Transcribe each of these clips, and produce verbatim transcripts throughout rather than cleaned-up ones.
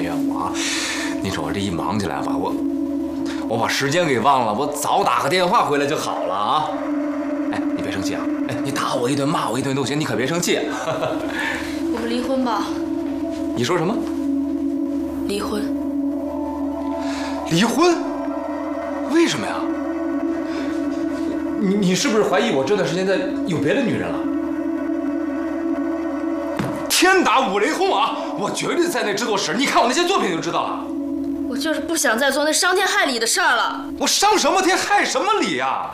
怨我啊！你说我这一忙起来吧，我我把时间给忘了，我早打个电话回来就好了啊！哎，你别生气啊！哎，你打我一顿，骂我一顿都行，你可别生气。 我们离婚吧。 你说什么？ 离婚。 离婚？为什么呀？你你是不是怀疑我这段时间在有别的女人了？天打五雷轰啊！我绝对在内制作室，你看我那些作品就知道了。 我就是不想再做那伤天害理的事儿了。 我伤什么天害什么理呀？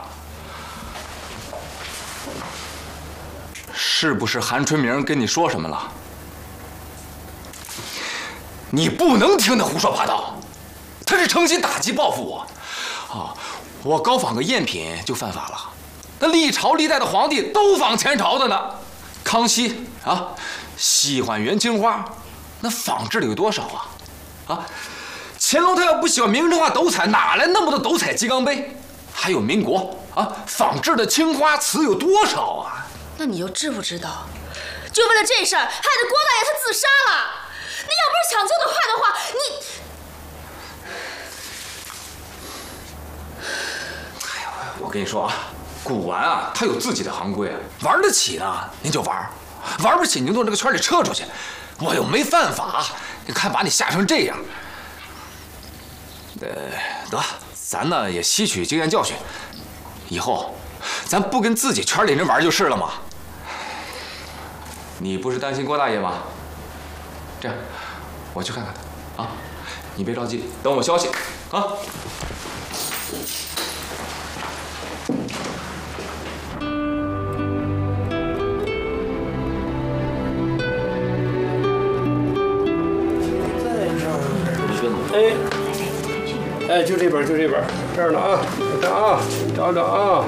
是不是韩春明跟你说什么了？你不能听他胡说八道，他是诚心打击报复我。啊，我高仿个赝品就犯法了。那历朝历代的皇帝都仿前朝的呢，康熙啊，喜欢元青花，那仿制的有多少啊？啊，乾隆他要不喜欢明成化斗彩，哪来那么多斗彩鸡缸杯？还有民国啊，仿制的青花瓷有多少啊？ 那你又知不知道，就为了这事儿，害得郭大爷他自杀了。你要不是抢救的快的话，你…… 哎呀，我跟你说啊，古玩啊，它有自己的行规啊，玩得起的您就玩，玩不起您就从这个圈里撤出去。我又没犯法，你看把你吓成这样。呃，得，咱呢也吸取经验教训，以后咱不跟自己圈里人玩就是了嘛。你不是担心郭大爷吗？这样，我去看看他啊，你别着急，等我消息啊。 哎，哎，就这本，就这本，这儿呢啊，你看啊，找找啊，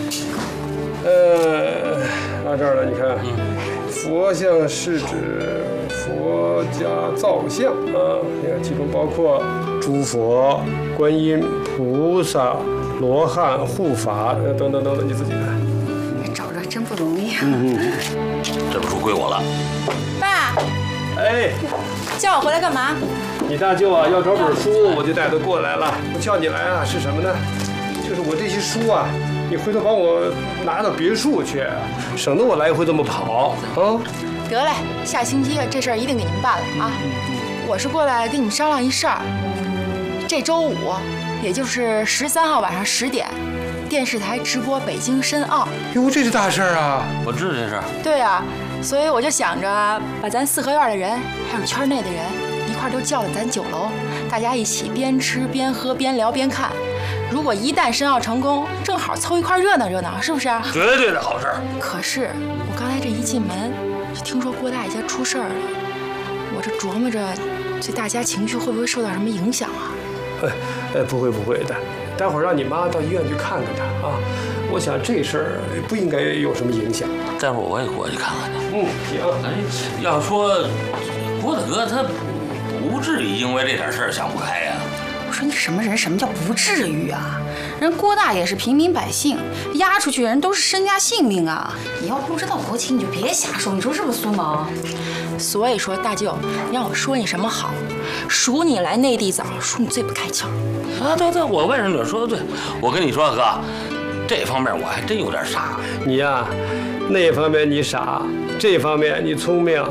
呃，啊这儿呢，你看，佛像是指佛家造像啊，你看其中包括诸佛、观音、菩萨、罗汉、护法等等等等，你自己看。 找着真不容易啊。 嗯嗯， 这本书归我了。 爸， 哎， 叫我回来干嘛？ 你大舅啊要找本书，我就带他过来了。我叫你来啊，是什么呢？就是我这些书啊，你回头帮我拿到别墅去，省得我来回这么跑啊。 得嘞，下星期这事儿一定给你们办了啊！我是过来跟你们商量一事儿。这周五，也就是十三号晚上十点，电视台直播北京申奥。 哟，这是大事儿啊！ 我知道这事儿。 对啊，所以我就想着把咱四合院的人，还有圈内的人一块儿都叫到咱酒楼，大家一起边吃边喝边聊边看。如果一旦申奥成功，正好凑一块热闹热闹，是不是？ 绝对的好事儿。 可是我刚才这一进门，就听说郭大爷家出事儿了，我这琢磨着，这大家情绪会不会受到什么影响啊？ 哎哎，不会不会的，待会儿让你妈到医院去看看他啊。我想这事儿不应该有什么影响。 待会儿我也过去看看他。 嗯，行。 哎，要说郭大哥他不至于因为这点事儿想不开呀。 我说你什么人？什么叫不至于啊？人郭大爷是平民百姓，押出去人都是身家性命啊！你要不知道国情，你就别瞎说。你说是不是苏毛？所以说大舅，你让我说你什么好？数你来内地早，数你最不开窍。 啊，对对，我外甥女说的对。我跟你说，哥，这方面我还真有点傻。 你呀，那方面你傻，这方面你聪明。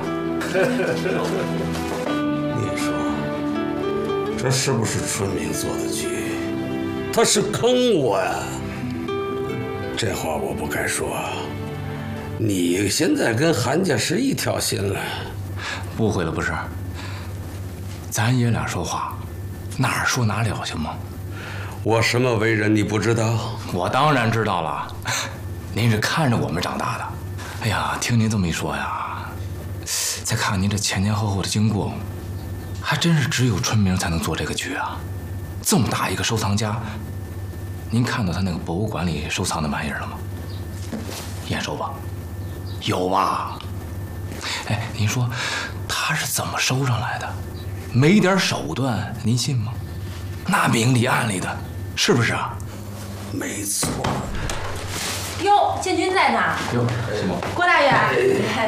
你说，这是不是春明做的局？他是坑我呀！这话我不该说。你现在跟韩家是一条心了。 误会了不是？咱爷俩说话，哪儿说哪了行吗？ 我什么为人你不知道？ 我当然知道了，您是看着我们长大的。哎呀，听您这么一说呀，再看看您这前前后后的经过，还真是只有春明才能做这个局啊！这么大一个收藏家，您看到他那个博物馆里收藏的玩意儿了吗？眼熟吧？有吧？哎，您说他是怎么收上来的？没点手段，您信吗？那明里暗里的，是不是啊？ 没错。 哟，建军在呢。 哟，什么？ 郭大爷。